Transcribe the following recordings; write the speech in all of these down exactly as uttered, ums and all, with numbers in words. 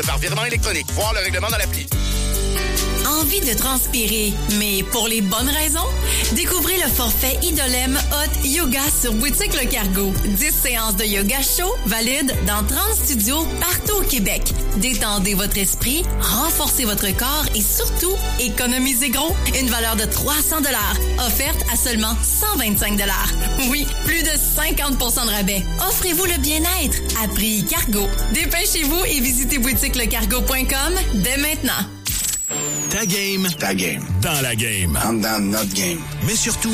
Par virement électronique. Voir le règlement dans l'appli. Envie de transpirer, mais pour les bonnes raisons? Découvrez le forfait Idolem Hot Yoga sur Boutique Le Cargo. dix séances de yoga chaud valides dans trente studios partout au Québec. Détendez votre esprit, renforcez votre corps et surtout, économisez gros. Une valeur de trois cents dollars, offerte à seulement cent vingt-cinq dollars. Oui, plus de cinquante pour cent de rabais. Offrez-vous le bien-être à prix Cargo. Dépêchez-vous et visitez boutique le cargo point com dès maintenant. Ta game. Ta game. Dans la game. En dedans de notre game. Mais surtout,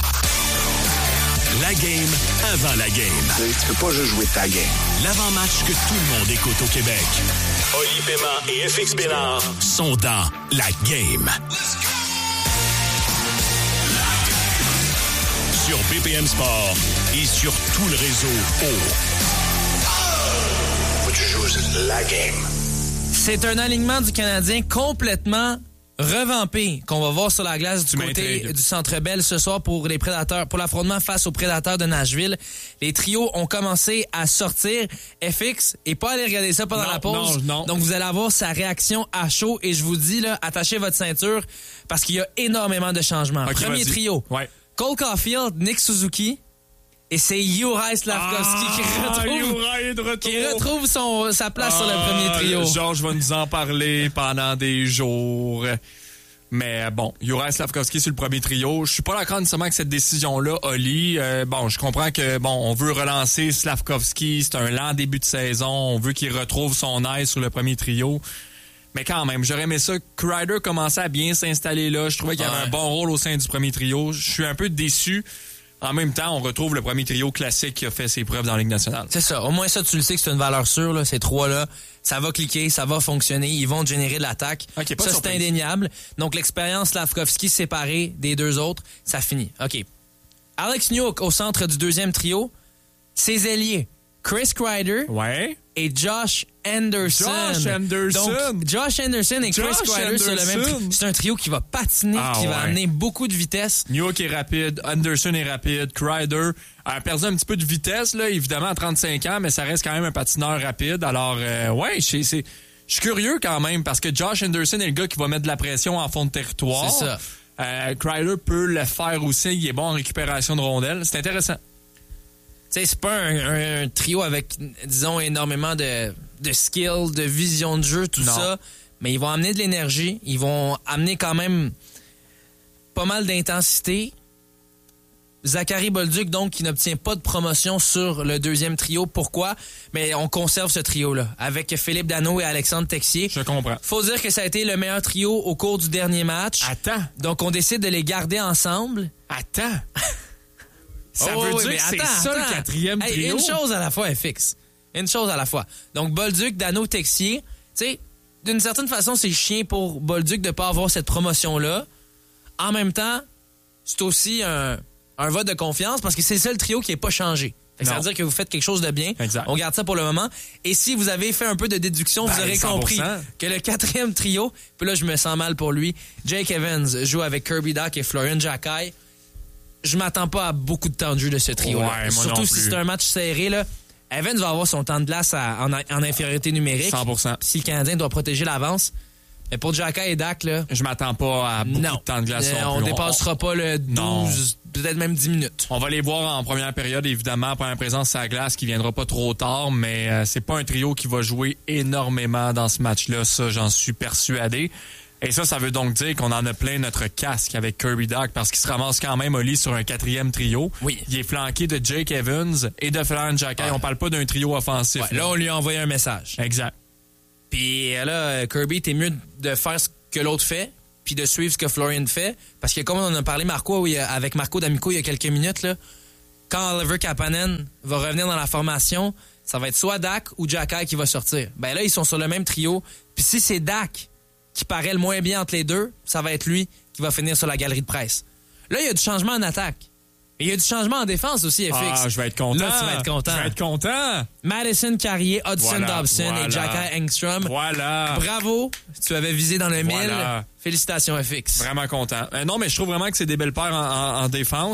la game avant la game. Tu sais, tu peux pas juste jouer ta game. L'avant-match que tout le monde écoute au Québec. Oli Paiement et F X Bénard sont dans la game. Sur B P M Sport et sur tout le réseau O. Faut que tu joues la game. C'est un alignement du Canadien complètement revampé qu'on va voir sur la glace du côté du Centre Bell ce soir pour les Prédateurs, pour l'affrontement face aux Prédateurs de Nashville. Les trios ont commencé à sortir. F X est pas allé regarder ça pendant non, la pause. Non, non. Donc vous allez avoir sa réaction à chaud et je vous dis là, attachez votre ceinture parce qu'il y a énormément de changements. Okay, Premier vas-y. trio. Ouais. Cole Caulfield, Nick Suzuki. Et c'est Juraj Slafkovský ah, qui retrouve, de retour. qui retrouve son, sa place ah, sur le premier trio. Georges va nous en parler pendant des jours. Mais bon, Juraj Slafkovský sur le premier trio. Je suis pas d'accord nécessairement avec cette décision-là, Oli. Euh, bon, je comprends que bon, on veut relancer Slafkovský. C'est un lent début de saison. On veut qu'il retrouve son aise sur le premier trio. Mais quand même, j'aurais aimé ça. Kreider commençait à bien s'installer là. Je trouvais qu'il ouais. avait un bon rôle au sein du premier trio. Je suis un peu déçu. En même temps, on retrouve le premier trio classique qui a fait ses preuves dans la Ligue nationale. C'est ça. Au moins ça, tu le sais que c'est une valeur sûre, là, ces trois-là. Ça va cliquer, ça va fonctionner. Ils vont générer de l'attaque. Okay, ça, c'est indéniable. Donc, l'expérience Slafkovský séparée des deux autres, ça finit. OK. Alex Newhook au centre du deuxième trio. Ses ailiers, Chris Kreider ouais. et Josh Anderson. Josh Anderson. Donc, Josh Anderson et Josh Chris Kreider sur le même trio. C'est un trio qui va patiner, ah, qui ouais. va amener beaucoup de vitesse. Newhook est rapide, Anderson est rapide, Kreider a perdu un petit peu de vitesse, là, évidemment, à trente-cinq ans, mais ça reste quand même un patineur rapide. Alors, euh, ouais, je suis curieux quand même, parce que Josh Anderson est le gars qui va mettre de la pression en fond de territoire. C'est ça. Euh, Kreider peut le faire aussi, il est bon en récupération de rondelles. C'est intéressant. Tu sais, c'est pas un, un, un trio avec, disons, énormément de, de skill, de vision de jeu, tout non. ça. Mais ils vont amener de l'énergie. Ils vont amener quand même pas mal d'intensité. Zachary Bolduc, donc, qui n'obtient pas de promotion sur le deuxième trio. Pourquoi? Mais on conserve ce trio-là avec Philippe Danault et Alexandre Texier. Je comprends. Faut dire que ça a été le meilleur trio au cours du dernier match. Attends. Donc, on décide de les garder ensemble. Attends. Ça oh, veut oui, dire que c'est attends, ça attends. le quatrième trio? Hey, une chose à la fois, F X. Une chose à la fois. Donc, Bolduc, Danault, Texier. Tu sais, d'une certaine façon, c'est chiant pour Bolduc de ne pas avoir cette promotion-là. En même temps, c'est aussi un, un vote de confiance parce que c'est le seul trio qui n'est pas changé. Fait que ça veut dire que vous faites quelque chose de bien. Exact. On garde ça pour le moment. Et si vous avez fait un peu de déduction, ben, vous aurez cent pour cent. compris que le quatrième trio, puis là, je me sens mal pour lui, Jake Evans joue avec Kirby Dach et Florian Jacquet. Je m'attends pas à beaucoup de temps de jeu de ce trio-là. Ouais, surtout si c'est un match serré, là. Evans va avoir son temps de glace à, en, en infériorité numérique. cent pour cent. Si le Canadien doit protéger l'avance. Mais pour Jacquet et Dach, là... Je m'attends pas à beaucoup non. de temps de glace. Euh, on plus. dépassera on... pas le douze, non. peut-être même dix minutes. On va les voir en première période, évidemment. Première présence à la glace qui viendra pas trop tard, mais euh, c'est pas un trio qui va jouer énormément dans ce match-là. Ça, j'en suis persuadé. Et ça, ça veut donc dire qu'on en a plein notre casque avec Kirby Dach parce qu'il se ramasse quand même, Oli, sur un quatrième trio. Oui. Il est flanqué de Jake Evans et de Florian Jacquet. Ouais. On parle pas d'un trio offensif. Ouais, là. là, on lui a envoyé un message. Exact. Puis là, Kirby, t'es mieux de faire ce que l'autre fait puis de suivre ce que Florian fait. Parce que comme on en a parlé Marco, oui, avec Marco D'Amico il y a quelques minutes, là, quand Oliver Kapanen va revenir dans la formation, ça va être soit Dach ou Jacquet qui va sortir. Ben là, ils sont sur le même trio. Puis si c'est Dach qui paraît le moins bien entre les deux, ça va être lui qui va finir sur la galerie de presse. Là, il y a du changement en attaque. Et il y a du changement en défense aussi, F X. Ah, je vais être content. Là, tu vas être content. Je vais être content. Madison Carrier, Hudson voilà, Dobson voilà. et Jacquet Engstrom. Voilà. Bravo. Tu avais visé dans le voilà. mille. Félicitations, F X. Vraiment content. Euh, non, mais je trouve vraiment que c'est des belles paires en, en, en défense.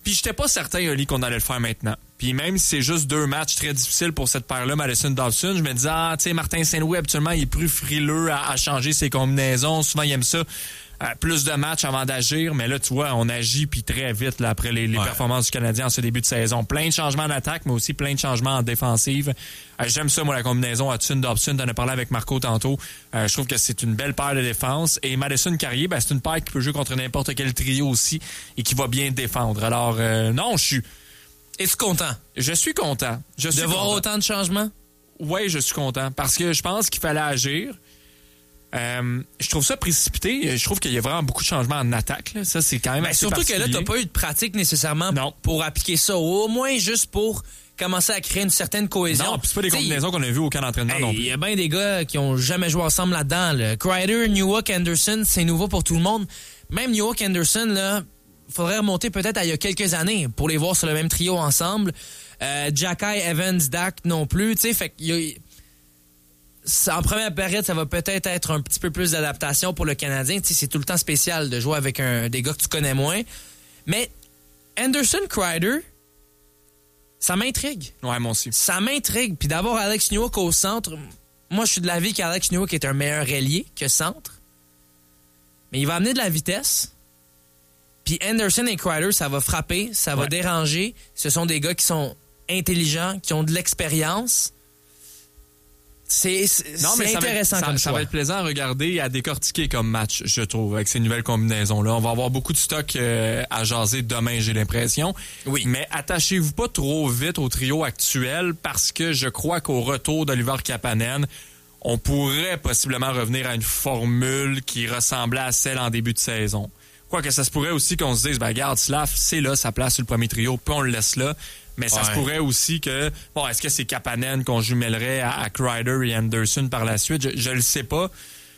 Puis j'étais pas certain, Oli, qu'on allait le faire maintenant. Puis même si c'est juste deux matchs très difficiles pour cette paire-là, Madison-Dobson, je me disais, ah, tu sais, Martin Saint-Louis, habituellement, il est plus frileux à, à changer ses combinaisons. Souvent, il aime ça. Euh, plus de matchs avant d'agir. Mais là, tu vois, on agit puis très vite là, après les, les ouais. performances du Canadien en ce début de saison. Plein de changements en attaque, mais aussi plein de changements en défensive. Euh, j'aime ça, moi, la combinaison Hudson-Dobson. T'en as parlé avec Marco tantôt. Euh, je trouve que c'est une belle paire de défense. Et Madison-Carrier, ben, c'est une paire qui peut jouer contre n'importe quel trio aussi et qui va bien défendre. Alors, euh, non, je suis... Es-tu content? Je suis content. Je suis de voir content. autant de changements? Oui, je suis content. Parce que je pense qu'il fallait agir. Euh, je trouve ça précipité. Je trouve qu'il y a vraiment beaucoup de changements en attaque. Là. Ça, c'est quand même ben, assez surtout que là, t'as pas eu de pratique nécessairement non. pour appliquer ça. Au moins juste pour commencer à créer une certaine cohésion. Non, puis c'est pas des T'sais, combinaisons qu'on a vues au camp d'entraînement hey, non plus. Il y a bien des gars qui ont jamais joué ensemble là-dedans. Là. Kreider, Newhook, Anderson, c'est nouveau pour tout le monde. Même Newhook, Anderson, là, faudrait remonter peut-être à il y a quelques années pour les voir sur le même trio ensemble. Euh, Jacky, Evans, Dak non plus. Tu sais, fait qu'il y a... En première période, ça va peut-être être un petit peu plus d'adaptation pour le Canadien. Tu sais, c'est tout le temps spécial de jouer avec un, des gars que tu connais moins. Mais Anderson, Kreider, ça m'intrigue. Ouais, moi aussi. Ça m'intrigue. Puis d'avoir Alex Newhook au centre, moi, je suis de l'avis qu'Alex Newhook est un meilleur ailier que centre. Mais il va amener de la vitesse. Puis Anderson et Kreider, ça va frapper, ça va ouais. déranger. Ce sont des gars qui sont intelligents, qui ont de l'expérience. C'est, c'est, non, mais c'est intéressant ça, comme ça, choix. Ça va être plaisant à regarder et à décortiquer comme match, je trouve, avec ces nouvelles combinaisons-là. On va avoir beaucoup de stock euh, à jaser demain, j'ai l'impression. Oui. Mais attachez-vous pas trop vite au trio actuel parce que je crois qu'au retour d'Oliver Kapanen, on pourrait possiblement revenir à une formule qui ressemblait à celle en début de saison. Quoique ça se pourrait aussi qu'on se dise, ben regarde, Slav, c'est là sa place sur le premier trio, puis on le laisse là. Mais ça ouais. se pourrait aussi que, bon, est-ce que c'est Kapanen qu'on jumellerait à, à Kreider et Anderson par la suite? Je, je le sais pas,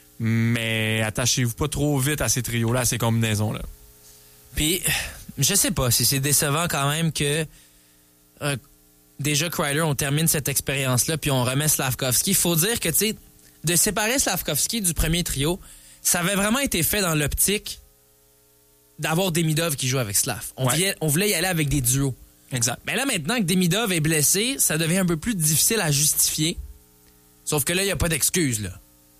mais attachez-vous pas trop vite à ces trios-là, à ces combinaisons-là. Puis, je sais pas si c'est décevant quand même que euh, déjà Kreider, on termine cette expérience-là, puis on remet Slavkovski. Il faut dire que, tu sais, de séparer Slavkovski du premier trio, ça avait vraiment été fait dans l'optique d'avoir Demidov qui joue avec Slav. On, ouais. voulait, on voulait y aller avec des duos. Exact. Mais là, maintenant que Demidov est blessé, ça devient un peu plus difficile à justifier. Sauf que là, il n'y a pas d'excuse, là.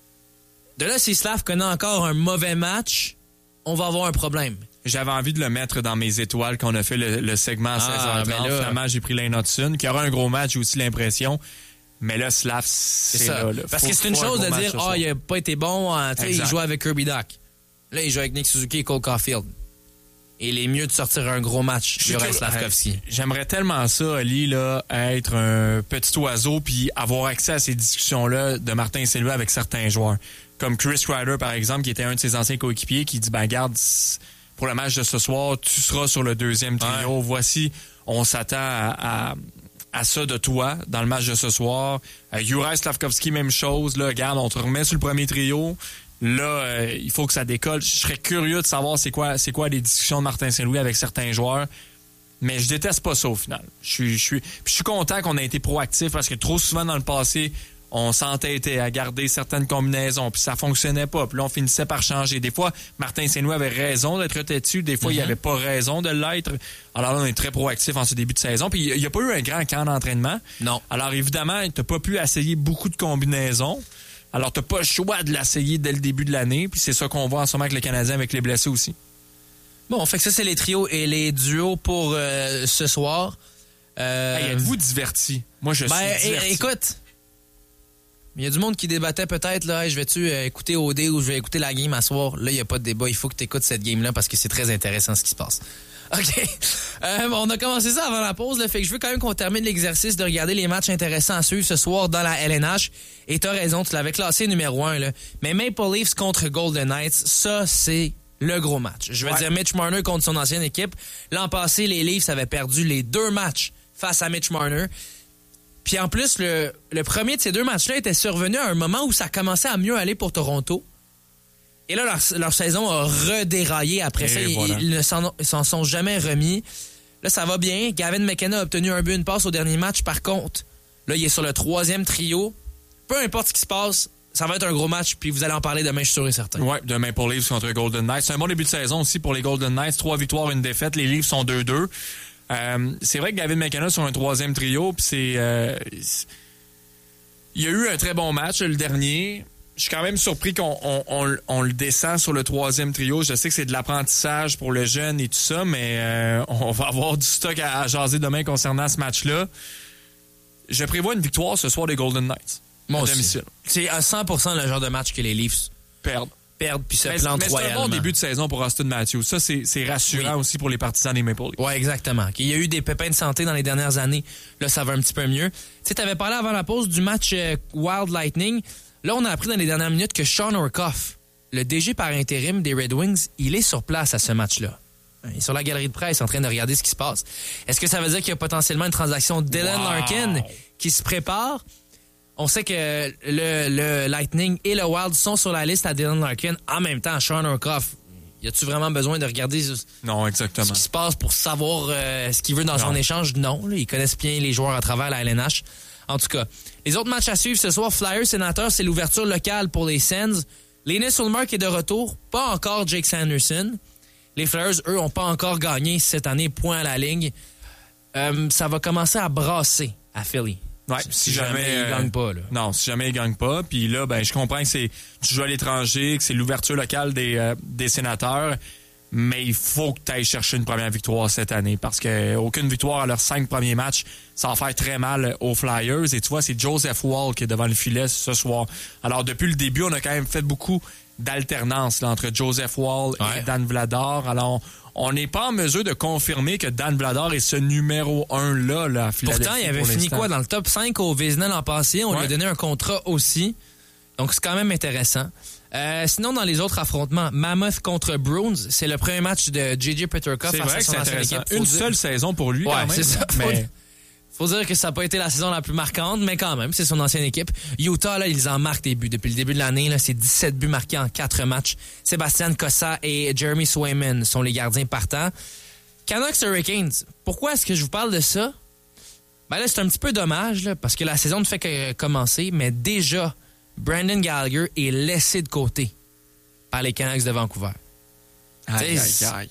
De là, si Slav connaît encore un mauvais match, on va avoir un problème. J'avais envie de le mettre dans mes étoiles quand on a fait le, le segment à seize heures trente. Ah, là... Finalement, j'ai pris Lane Hudson, qui aura un gros match, j'ai aussi l'impression. Mais là, Slav, c'est, c'est ça. Là, là. Parce faut, que c'est une chose de dire, ah, oh, il n'a pas été bon, hein, il joue avec Kirby Dach. Là, il joue avec Nick Suzuki et Cole Caulfield. Et il est mieux de sortir un gros match. Il y aurait Slavkovski. J'aimerais tellement ça, Ali, là, être un petit oiseau puis avoir accès à ces discussions-là de Martin Saint-Louis avec certains joueurs. Comme Chris Kreider, par exemple, qui était un de ses anciens coéquipiers, qui dit, ben, garde, pour le match de ce soir, tu seras sur le deuxième trio. Ouais. Voici, on s'attend à, à, à ça de toi dans le match de ce soir. Euh, Juraj Slavkovski, même chose, là, garde, on te remet sur le premier trio. Là, euh, il faut que ça décolle. Je serais curieux de savoir c'est quoi, c'est quoi les discussions de Martin Saint-Louis avec certains joueurs. Mais je déteste pas ça au final. Je suis, je suis, je suis content qu'on ait été proactif parce que trop souvent dans le passé, on s'entêtait à garder certaines combinaisons puis ça fonctionnait pas. Puis là, on finissait par changer. Des fois, Martin Saint-Louis avait raison d'être têtu. Des fois, mm-hmm. il avait pas raison de l'être. Alors là, on est très proactif en ce début de saison. Puis il n'y a pas eu un grand camp d'entraînement. Non. Alors évidemment, tu n'as pas pu essayer beaucoup de combinaisons. Alors, t'as pas le choix de l'essayer dès le début de l'année, puis c'est ça qu'on voit en ce moment avec le Canadien, avec les blessés aussi. Bon, fait que ça, c'est les trios et les duos pour euh, ce soir. Euh... Hey, êtes-vous divertis? Moi, je ben, suis diverti. É- écoute, il y a du monde qui débattait peut-être, là, hey, je vais-tu euh, écouter O D ou je vais écouter la game à soir? Là, il n'y a pas de débat, il faut que tu écoutes cette game-là parce que c'est très intéressant ce qui se passe. OK. Euh, bon, on a commencé ça avant la pause, là, fait que je veux quand même qu'on termine l'exercice de regarder les matchs intéressants à suivre ce soir dans la L N H. Et t'as raison, tu l'avais classé numéro un, là. Mais Maple Leafs contre Golden Knights, ça, c'est le gros match. Je veux ouais. dire, Mitch Marner contre son ancienne équipe. L'an passé, les Leafs avaient perdu les deux matchs face à Mitch Marner. Puis en plus, le, le premier de ces deux matchs-là était survenu à un moment où ça commençait à mieux aller pour Toronto. Et là, leur, leur saison a redéraillé après Et ça. Voilà. Ils, ils ne s'en, ils s'en sont jamais remis. Là, ça va bien. Gavin McKenna a obtenu un but, une passe au dernier match. Par contre, là, il est sur le troisième trio. Peu importe ce qui se passe, ça va être un gros match, puis vous allez en parler demain, je suis sûr et certain. Oui, demain pour Leafs contre Golden Knights. C'est un bon début de saison aussi pour les Golden Knights. Trois victoires, une défaite. Les Leafs sont deux deux. Euh, c'est vrai que Gavin McKenna sur un troisième trio, puis c'est... Euh, il y a eu un très bon match, le dernier. Je suis quand même surpris qu'on on, on, on le descend sur le troisième trio. Je sais que c'est de l'apprentissage pour le jeune et tout ça, mais euh, on va avoir du stock à, à jaser demain concernant ce match-là. Je prévois une victoire ce soir des Golden Knights. Moi à aussi. domicile. C'est à cent pour cent le genre de match que les Leafs Perdent. perdent puis se Mais, plantent mais c'est un royalement. bon début de saison pour Austin Matthews. Ça, c'est, c'est rassurant Oui. aussi pour les partisans des Maple Leafs. Oui, exactement. Il y a eu des pépins de santé dans les dernières années. Là, ça va un petit peu mieux. Tu sais, t'avais parlé avant la pause du match euh, Wild Lightning. Là, on a appris dans les dernières minutes que Sean Orkoff, le D G par intérim des Red Wings, il est sur place à ce match-là. Il est sur la galerie de presse en train de regarder ce qui se passe. Est-ce que ça veut dire qu'il y a potentiellement une transaction Dylan Wow. Larkin qui se prépare? On sait que le, le Lightning et le Wild sont sur la liste à Dylan Larkin. En même temps, Sean Orkoff, y a-tu vraiment besoin de regarder ce, Non, exactement. ce qui se passe pour savoir euh, ce qu'il veut dans Non. son échange? Non, là, ils connaissent bien les joueurs à travers la L N H. En tout cas, les autres matchs à suivre ce soir, Flyers, Sénateurs, c'est l'ouverture locale pour les Sens. Linus Ullmark est de retour, pas encore Jake Sanderson. Les Flyers, eux, ont pas encore gagné cette année, point à la ligne. Euh, ça va commencer à brasser à Philly. Ouais, si, si jamais, jamais, ils euh, gagnent pas. Là. Non, si jamais ils gagnent pas. Puis là, ben, je comprends que c'est tu joues à l'étranger, que c'est l'ouverture locale des, euh, des Sénateurs, mais il faut que tu ailles chercher une première victoire cette année parce que aucune victoire à leurs cinq premiers matchs, ça va faire très mal aux Flyers. Et tu vois, c'est Joseph Woll qui est devant le filet ce soir. Alors, depuis le début, on a quand même fait beaucoup d'alternance là, entre Joseph Woll Ouais. et Dan Vladar. Alors, on n'est pas en mesure de confirmer que Dan Vladar est ce numéro un-là là, à Philadelphie. Pourtant, il avait pour fini l'instant. quoi dans le top cinq au Vézina l'an passé. On lui Ouais. a donné un contrat aussi. Donc, c'est quand même intéressant. Euh, sinon, dans les autres affrontements, Mammoth contre Bruins, c'est le premier match de J J Peterka C'est face vrai à que son c'est ancienne intéressant. équipe. Faut Une dire- seule saison pour lui, Ouais, quand même. c'est ça. Faut, Mais faut dire que ça n'a pas été la saison la plus marquante, mais quand même, c'est son ancienne équipe. Utah, là, ils en marquent des buts. Depuis le début de l'année, là, c'est dix-sept buts marqués en quatre matchs. Sébastien Cossa et Jeremy Swayman sont les gardiens partants. Canucks Hurricanes, pourquoi est-ce que je vous parle de ça? Ben là, c'est un petit peu dommage, là, parce que la saison ne fait que commencer, mais déjà, Brandon Gallagher est laissé de côté par les Canucks de Vancouver. aïe, T'sais, aïe, aïe.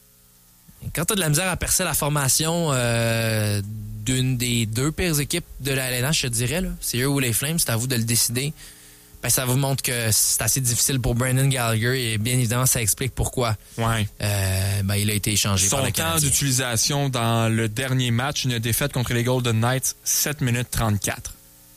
Quand t'as de la misère à percer la formation euh, d'une des deux pires équipes de la L N H, je te dirais, là, c'est eux ou les Flames, c'est à vous de le décider. Ben, ça vous montre que c'est assez difficile pour Brandon Gallagher et bien évidemment, ça explique pourquoi Ouais. euh, ben, il a été échangé par Son le temps Canadien. d'utilisation dans le dernier match, une défaite contre les Golden Knights, sept minutes trente-quatre.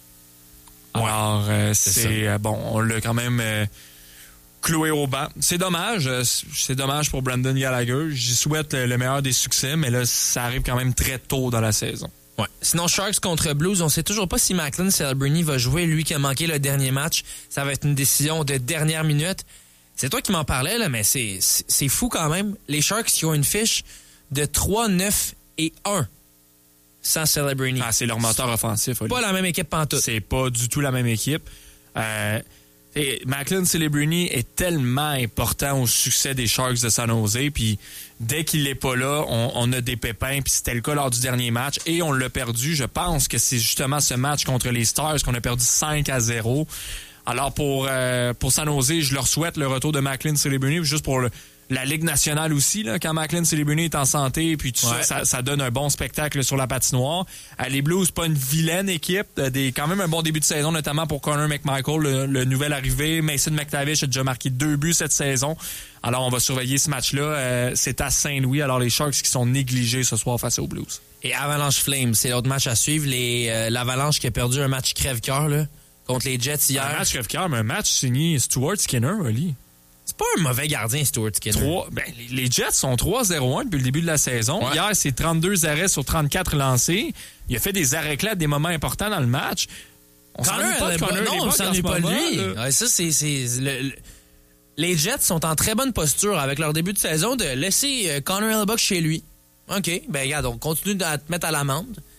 Alors, euh, c'est c'est euh, bon, on l'a quand même euh, cloué au banc. C'est dommage, euh, c'est dommage pour Brandon Gallagher. J'y souhaite le, le meilleur des succès, mais là, ça arrive quand même très tôt dans la saison. Ouais. Sinon, Sharks contre Blues, on sait toujours pas si Macklin Celebrini va jouer, lui qui a manqué le dernier match. Ça va être une décision de dernière minute. C'est toi qui m'en parlais, là, mais c'est, c'est, c'est fou quand même. Les Sharks qui ont une fiche de trois, neuf et un sans Celebrini. Ah, c'est leur moteur offensif. Oli. Pas la même équipe pantoute. C'est pas du tout la même équipe. Euh, et Macklin Celebrini est tellement important au succès des Sharks de San Jose. Puis dès qu'il n'est pas là, on, on a des pépins. Puis c'était le cas lors du dernier match. Et on l'a perdu. Je pense que c'est justement ce match contre les Stars qu'on a perdu cinq à zéro. Alors pour, euh, pour San Jose, je leur souhaite le retour de Macklin Celebrini. Juste pour le, la Ligue nationale aussi, là, quand Macklin Celebrini est en santé, puis tout Ouais. ça, ça, ça donne un bon spectacle sur la patinoire. Euh, les Blues, pas une vilaine équipe, euh, des, quand même un bon début de saison, notamment pour Connor McMichael, le, le nouvel arrivé. Mason McTavish a déjà marqué deux buts cette saison. Alors on va surveiller ce match-là. Euh, c'est à Saint-Louis, alors les Sharks qui sont négligés ce soir face aux Blues. Et Avalanche Flames, c'est l'autre match à suivre. Les, euh, L'Avalanche qui a perdu un match crève-cœur là, contre les Jets hier. Un match crève-cœur, mais un match signé Stuart Skinner, Oli. C'est pas un mauvais gardien, Stuart Skinner. Trois, ben, les, les Jets sont trois zéro un depuis le début de la saison. Ouais. Hier, c'est trente-deux arrêts sur trente-quatre lancés. Il a fait des arrêts clés à des moments importants dans le match. On Connor, s'ennuie pas de elle est Connor pas- non, on Hellebuyck en s'ennuie ce pas de moment, lui. là. Ouais, ça, c'est, c'est le- le- les Jets sont en très bonne posture avec leur début de saison de laisser euh, Connor Hellebuyck chez lui. OK, ben regarde, on continue de te mettre à l'amende.